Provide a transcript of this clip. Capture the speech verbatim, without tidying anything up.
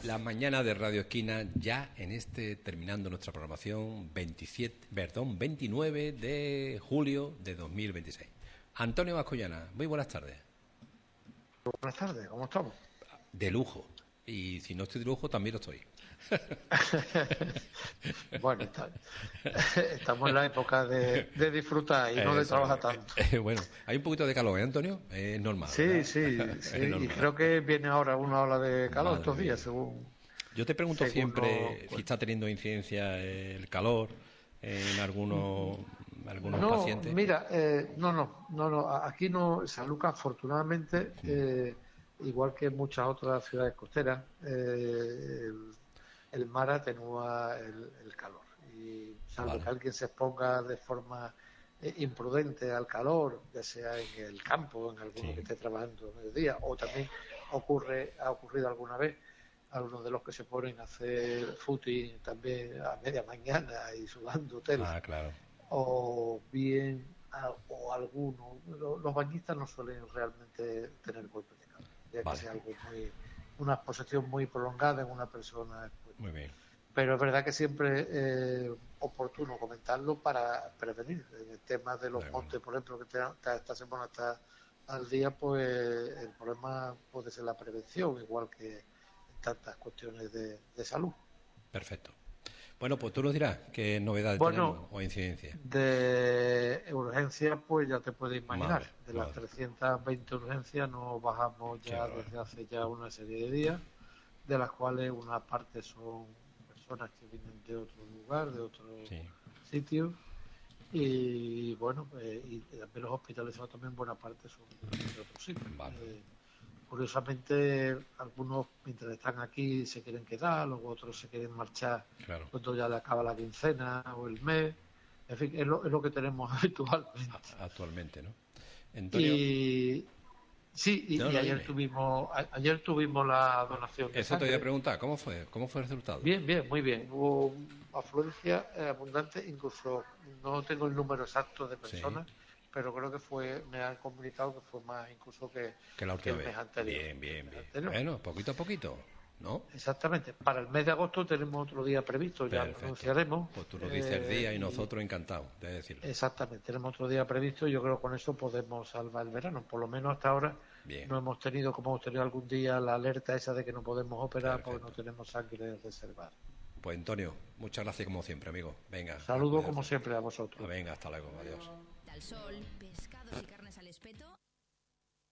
La mañana de Radio Esquina, ya en este, terminando nuestra programación, veintisiete, perdón, veintinueve de julio de dos mil veintiséis. Antonio Mascollana, muy buenas tardes. Buenas tardes, ¿cómo estamos? De lujo. Y si no estoy de lujo, también lo estoy. Bueno, está, estamos en la época de, de disfrutar y no de trabajar tanto. Eh, bueno, hay un poquito de calor, ¿eh, Antonio? Es normal. Sí, ¿verdad? sí, sí. normal. Y creo que viene ahora una ola de calor Madre estos mía. días, según. Yo te pregunto según siempre no, si está teniendo incidencia el calor en algunos, algunos no, pacientes. mira, eh, no, no, no, no. Aquí no, San Lucas, afortunadamente, eh, igual que en muchas otras ciudades costeras, eh, el, el mar atenúa el, el calor. Y salvo Vale. que alguien se exponga de forma eh, imprudente al calor, ya sea en el campo, en alguno Sí. que esté trabajando en el día, o también ocurre, ha ocurrido alguna vez, algunos de los que se ponen a hacer footing también a media mañana y sudando tela, Ah, claro. o bien a, o algunos, lo, los bañistas no suelen realmente tener golpes de calor, ya Vale. que sea algo muy, una exposición muy prolongada en una persona. Pues, Muy bien. pero es verdad que siempre es eh, oportuno comentarlo para prevenir. En el tema de los Muy montes, bueno. por ejemplo, que te, esta semana está al día, pues el problema puede ser la prevención, igual que en tantas cuestiones de, de salud. Perfecto. Bueno, pues tú nos dirás qué novedades Bueno, tenemos o incidencias. de urgencias, pues ya te puedes imaginar. Madre, De las madre. trescientas veinte urgencias nos bajamos Qué ya bárbaro. desde hace ya una serie de días, de las cuales una parte son personas que vienen de otro lugar, de otro Sí. sitio, y bueno, eh, y también los hospitalizados también buena parte son de otros sitios. Vale. Eh, curiosamente, algunos mientras están aquí se quieren quedar, luego otros se quieren marchar Claro. cuando ya le acaba la quincena o el mes. En fin, es lo, es lo que tenemos habitualmente. A- actualmente, ¿no? Antonio. Y sí, y, No, y no, ayer dime. tuvimos a- ayer tuvimos la donación de Eso te voy a sangre. preguntar. ¿Cómo fue? ¿Cómo fue el resultado? Bien, bien, muy bien. Hubo afluencia eh, abundante, incluso no tengo el número exacto de Sí. personas, pero creo que fue, me han comunicado que fue más incluso que, Que la que última el vez. mes anterior. Bien, bien, El mes bien. anterior. Bueno, poquito a poquito, ¿no? Exactamente. Para el mes de agosto tenemos otro día previsto, ya lo Perfecto. anunciaremos. Pues tú nos dices el eh, día y y nosotros encantados de decirlo. exactamente, tenemos otro día previsto y yo creo que con eso podemos salvar el verano. Por lo menos hasta ahora Bien. no hemos tenido, como hemos tenido algún día, la alerta esa de que no podemos operar porque no Perfecto. tenemos sangre reservada. Pues Antonio, muchas gracias como siempre, amigo. Venga, a Saludo cuidarse. como siempre a Ah, vosotros. venga, hasta luego. Adiós. Al sol, pescados y carnes al espeto